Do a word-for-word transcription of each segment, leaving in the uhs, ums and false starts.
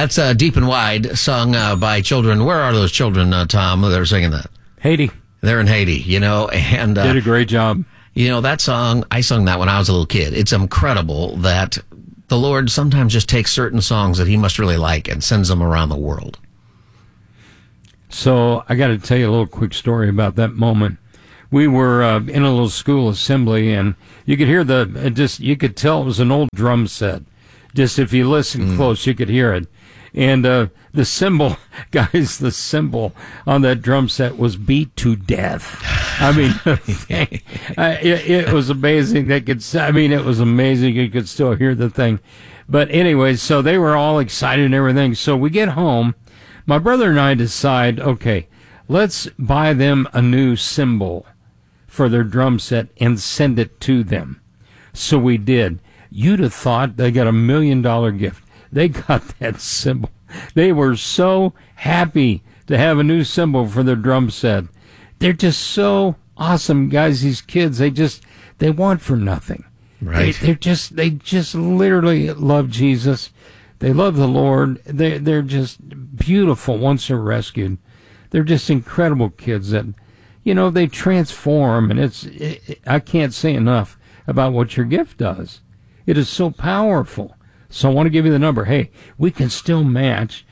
That's uh, Deep and Wide, sung uh, by children. Where are those children, uh, Tom, that are singing that? Haiti. They're in Haiti, you know, and... Uh, Did a great job. You know, that song, I sung that when I was a little kid. It's incredible that the Lord sometimes just takes certain songs that he must really like and sends them around the world. So I got to tell you a little quick story about that moment. We were uh, in a little school assembly, and you could hear the, it just, you could tell it was an old drum set. Just if you listen mm. close, you could hear it. And uh, the cymbal, guys, the cymbal on that drum set was beat to death. I mean, uh, it, it was amazing. They could, I mean, it was amazing. You could still hear the thing. But anyway, so they were all excited and everything. So we get home. My brother and I decide, okay, let's buy them a new cymbal for their drum set and send it to them. So we did. You'd have thought they got a million dollar gift. They got that cymbal. They were so happy to have a new cymbal for their drum set. They're just so awesome, guys. These kids, they just, they want for nothing. Right. They, they're just, they just literally love Jesus. They love the Lord. They, they're just beautiful once they're rescued. They're just incredible kids that, you know, they transform. And it's, it, I can't say enough about what your gift does. It is so powerful. So I want to give you the number. Hey, we can still match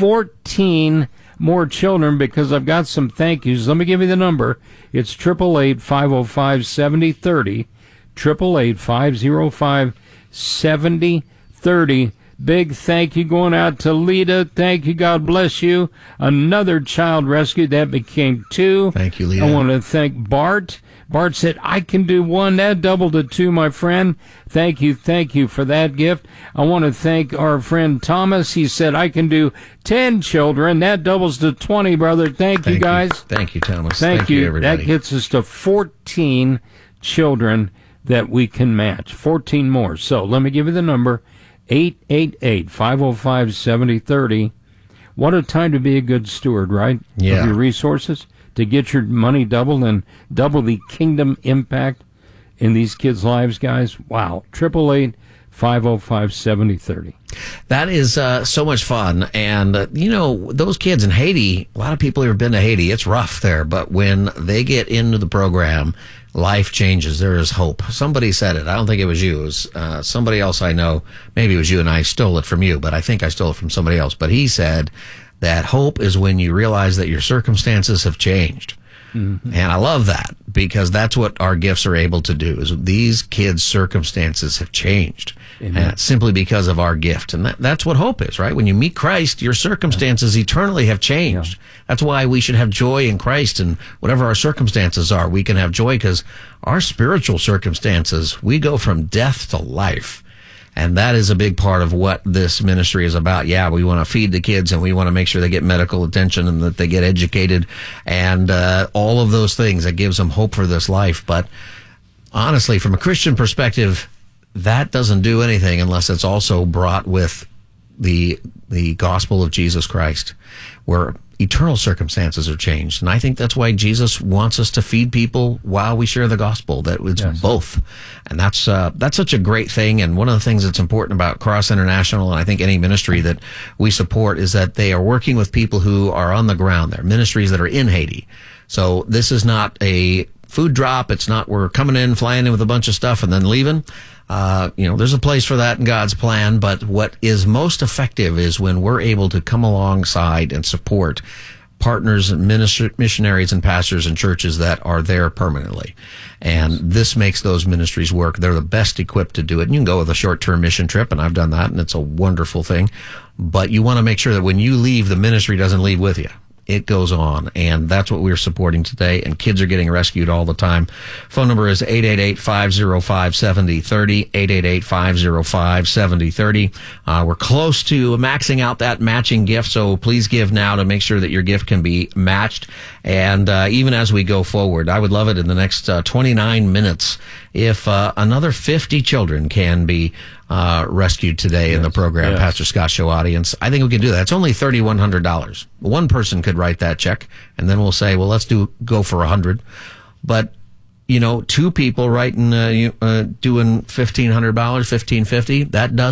fourteen more children because I've got some thank yous. Let me give you the number. It's eight eight eight, five oh five, seven oh three oh. eight eight eight, five oh five, seven oh three oh. Big thank you going out to Lita. Thank you. God bless you. Another child rescued. That became two. Thank you, Lita. I want to thank Bart. Bart said, I can do one. That doubled to two, my friend. Thank you, thank you for that gift. I want to thank our friend Thomas. He said, I can do ten children. That doubles to twenty, brother. Thank, thank you, guys. You. Thank you, Thomas. Thank, thank you. you, everybody. That gets us to fourteen children that we can match. fourteen more. So let me give you the number. eight eight eight, five oh five, seven oh three oh. What a time to be a good steward, right? Yeah. Of your resources. To get your money doubled and double the kingdom impact in these kids' lives, guys. Wow. eight eight eight, five oh five, seven oh three oh. That is uh, so much fun. And, uh, you know, those kids in Haiti, a lot of people who have been to Haiti, it's rough there. But when they get into the program, life changes. There is hope. Somebody said it. I don't think it was you. It was uh, somebody else I know. Maybe it was you, and I stole it from you, but I think I stole it from somebody else. But he said that hope is when you realize that your circumstances have changed. Mm-hmm. And I love that because that's what our gifts are able to do is these kids' circumstances have changed. Uh, simply because of our gift. And that, that's what hope is, right? When you meet Christ, your circumstances yeah. eternally have changed. Yeah. That's why we should have joy in Christ, and whatever our circumstances are, we can have joy because our spiritual circumstances, we go from death to life. And that is a big part of what this ministry is about. Yeah, we want to feed the kids and we want to make sure they get medical attention and that they get educated and uh, all of those things that gives them hope for this life. But honestly, from a Christian perspective, that doesn't do anything unless it's also brought with the the gospel of Jesus Christ, where eternal circumstances are changed. And I think that's why Jesus wants us to feed people while we share the gospel, that it's yes. both. And that's uh, that's such a great thing. And one of the things that's important about Cross International, and I think any ministry that we support, is that they are working with people who are on the ground. They're ministries that are in Haiti. So this is not a food drop. It's not we're coming in, flying in with a bunch of stuff and then leaving. Uh, you know, there's a place for that in God's plan, but what is most effective is when we're able to come alongside and support partners and minister, missionaries and pastors and churches that are there permanently. And this makes those ministries work. They're the best equipped to do it. And you can go with a short-term mission trip, and I've done that, and it's a wonderful thing. But you want to make sure that when you leave, the ministry doesn't leave with you. It goes on, and that's what we're supporting today, and kids are getting rescued all the time. Phone number is eight eight eight, five oh five, seven oh three oh, eight eight eight, five oh five, seven oh three oh. Uh, we're close to maxing out that matching gift, so please give now to make sure that your gift can be matched. And uh, even as we go forward, I would love it in the next uh, twenty-nine minutes if uh, another fifty children can be uh, rescued today yes. in the program, yes. Pastor Scott Show audience. I think we can do that. It's only three thousand one hundred dollars. One person could write that check, and then we'll say, well, let's do go for one hundred. But, you know, two people writing, uh, you, uh, doing fifteen hundred dollars, fifteen fifty, that does it.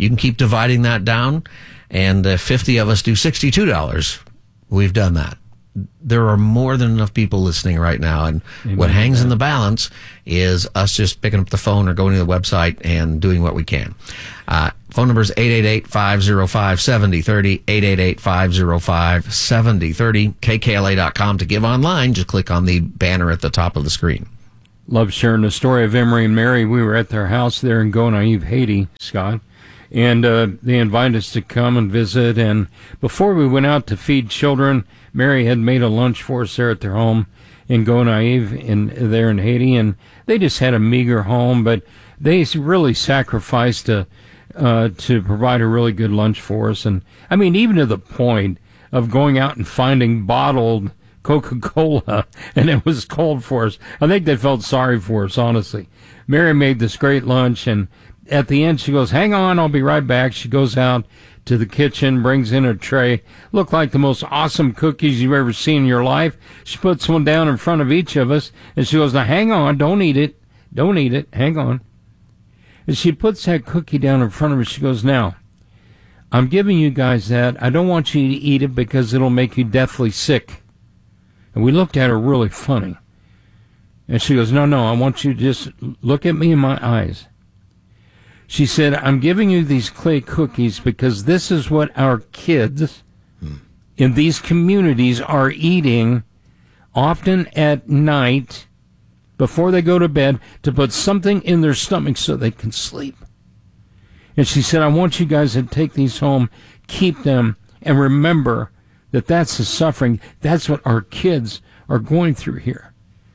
You can keep dividing that down, and uh, fifty of us do sixty-two dollars. We've done that. There are more than enough people listening right now, and Amen. What hangs in the balance is us just picking up the phone or going to the website and doing what we can. Uh, phone number is eight eight eight, five oh five, seven oh three oh, eight eight eight, five oh five, seven oh three oh, K K L A dot com to give online. Just click on the banner at the top of the screen. Love sharing the story of Emery and Mary. We were at their house there in Gonaïves, Haiti, Scott, and uh, they invited us to come and visit. And before we went out to feed children, Mary had made a lunch for us there at their home in Gonaïves, in there in Haiti, and they just had a meager home, but they really sacrificed to uh, to provide a really good lunch for us. And I mean, even to the point of going out and finding bottled Coca-Cola, and it was cold for us. I think they felt sorry for us, honestly. Mary made this great lunch, and at the end she goes, "Hang on, I'll be right back." She goes out to the kitchen, brings in a tray. Looked like the most awesome cookies you've ever seen in your life. She puts one down in front of each of us, and she goes, "Now hang on, don't eat it. Don't eat it. Hang on." And she puts that cookie down in front of us. She goes, "Now, I'm giving you guys that. I don't want you to eat it because it'll make you deathly sick." And we looked at her really funny. And she goes, "No, no, I want you to just look at me in my eyes." She said, "I'm giving you these clay cookies because this is what our kids hmm. in these communities are eating often at night before they go to bed to put something in their stomach so they can sleep." And she said, "I want you guys to take these home, keep them, and remember that that's the suffering. That's what our kids are going through here."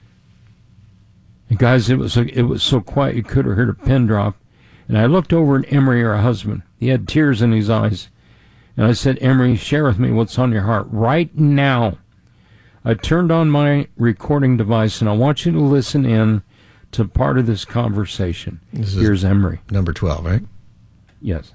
And guys, it was it was so quiet you could have heard a pin drop. And I looked over at Emery, her husband. He had tears in his eyes. And I said, "Emery, share with me what's on your heart right now." I turned on my recording device, and I want you to listen in to part of this conversation. This Here's Emery. Number twelve, right? Yes.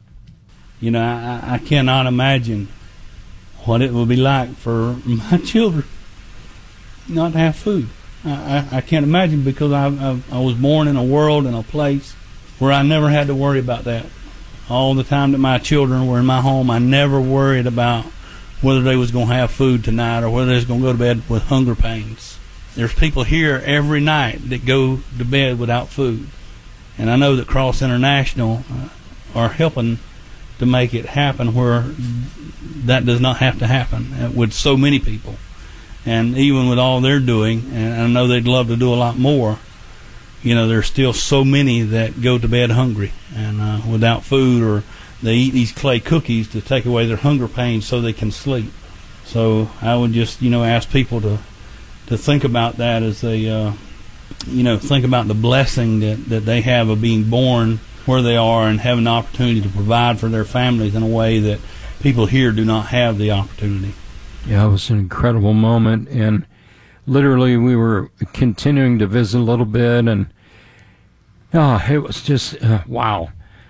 You know, I, I cannot imagine what it will be like for my children not to have food. I, I, I can't imagine, because I, I, I was born in a world and a place where I never had to worry about that. All the time that my children were in my home, I never worried about whether they was going to have food tonight or whether they was going to go to bed with hunger pains. There's people here every night that go to bed without food. And I know that Cross International uh, are helping to make it happen where that does not have to happen uh, with so many people. And even with all they're doing, and I know they'd love to do a lot more, you know, there's still so many that go to bed hungry and uh, without food, or they eat these clay cookies to take away their hunger pains so they can sleep. So I would just, you know, ask people to to think about that as they, uh, you know, think about the blessing that, that they have of being born where they are and having the opportunity to provide for their families in a way that people here do not have the opportunity. Yeah, it was an incredible moment, and literally we were continuing to visit a little bit, and oh, it was just uh, wow.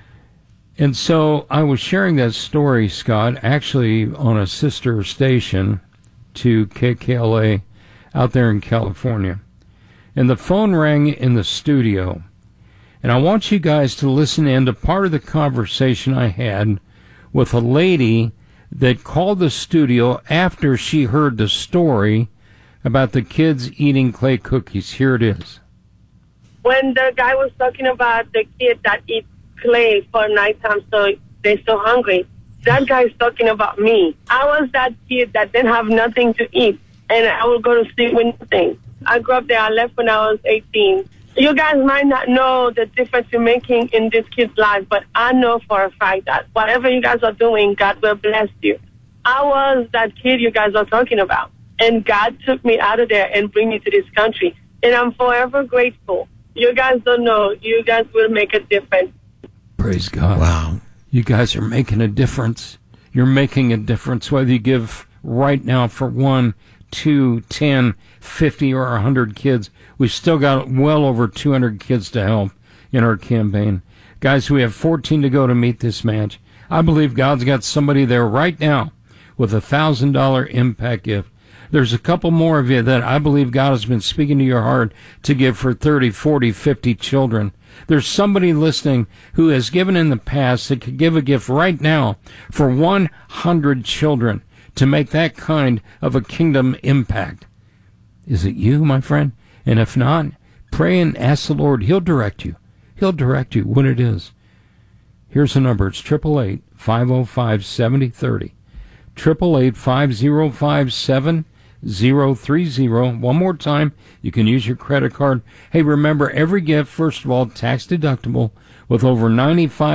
And so I was sharing that story, Scott, actually on a sister station to K K L A out there in California. And the phone rang in the studio. And I want you guys to listen in to part of the conversation I had with a lady that called the studio after she heard the story about the kids eating clay cookies. Here it is. When the guy was talking about the kid that eat clay for nighttime so they're so hungry, that guy's talking about me. I was that kid that didn't have nothing to eat, and I would go to sleep with nothing. I grew up there. I left when I was eighteen. You guys might not know the difference you're making in this kid's life, but I know for a fact that whatever you guys are doing, God will bless you. I was that kid you guys are talking about, and God took me out of there and bring me to this country, and I'm forever grateful. You guys don't know. You guys will make a difference. Praise God. Wow. You guys are making a difference. You're making a difference, whether you give right now for one, two, ten, fifty, or a hundred kids. We've still got well over two hundred kids to help in our campaign. Guys, we have fourteen to go to meet this match. I believe God's got somebody there right now with a one thousand dollars impact gift. There's a couple more of you that I believe God has been speaking to your heart to give for thirty, forty, fifty children. There's somebody listening who has given in the past that could give a gift right now for one hundred children to make that kind of a kingdom impact. Is it you, my friend? And if not, pray and ask the Lord. He'll direct you. He'll direct you what it is. Here's the number. It's eight eight eight, five oh five, seven oh three oh. eight eight eight, five oh five, seven oh three oh. One more time, you can use your credit card. Hey, remember, every gift, first of all, tax deductible, with over ninety-five